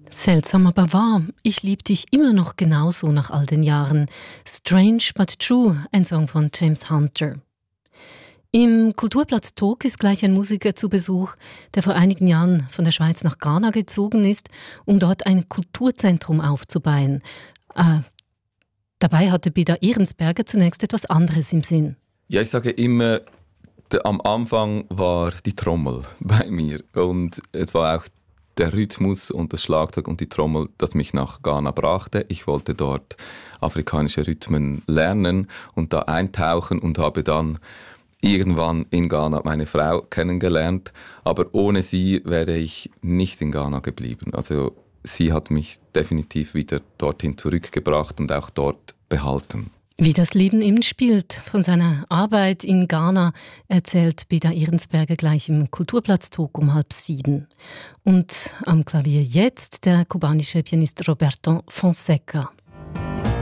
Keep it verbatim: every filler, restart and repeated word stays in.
Seltsam, aber wahr. Ich lieb dich immer noch genauso nach all den Jahren. Strange but true, ein Song von James Hunter. Im Kulturplatz Tok ist gleich ein Musiker zu Besuch, der vor einigen Jahren von der Schweiz nach Ghana gezogen ist, um dort ein Kulturzentrum aufzubauen. Äh, dabei hatte Bida Ehrensberger zunächst etwas anderes im Sinn. Ja, ich sage immer, der, am Anfang war die Trommel bei mir und es war auch der Rhythmus und das Schlagzeug und die Trommel, das mich nach Ghana brachte. Ich wollte dort afrikanische Rhythmen lernen und da eintauchen und habe dann irgendwann in Ghana meine Frau kennengelernt. Aber ohne sie wäre ich nicht in Ghana geblieben. Also sie hat mich definitiv wieder dorthin zurückgebracht und auch dort behalten. Wie das Leben eben spielt. Von seiner Arbeit in Ghana erzählt Bida Ehrensberger gleich im Kulturplatz Tok um halb sieben. Und am Klavier jetzt der kubanische Pianist Roberto Fonseca.